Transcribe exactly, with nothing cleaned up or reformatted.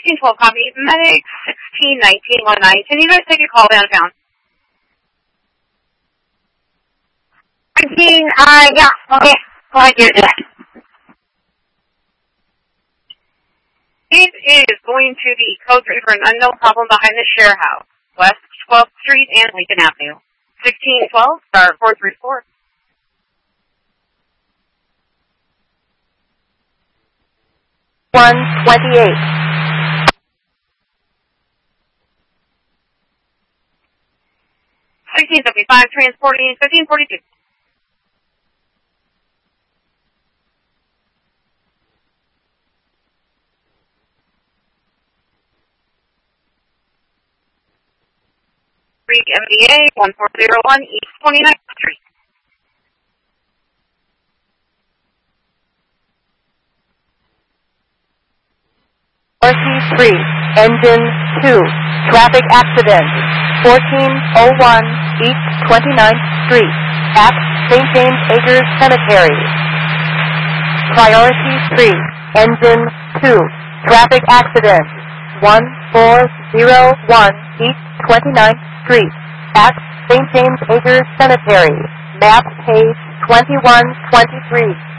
sixteen twelve, copy. Medic sixteen nineteen nineteen. Can you guys take a call downtown? nineteen, uh, yeah, okay. Go ahead, do it. It is going to the code three for an unknown problem behind the share house, West twelfth Street and Lincoln Avenue. sixteen twelve, star four three four. one twenty-eight. sixteen seventy-five, transporting fifteen forty-two. Creek M D A, one four zero one, East twenty-ninth Street. forty-three, engine two, traffic accident, fourteen oh one East twenty-ninth Street, at Saint James Acres Cemetery. Priority three, engine two, traffic accident, one four zero one East twenty-ninth Street, at Saint James Acres Cemetery, map page twenty-one twenty-three.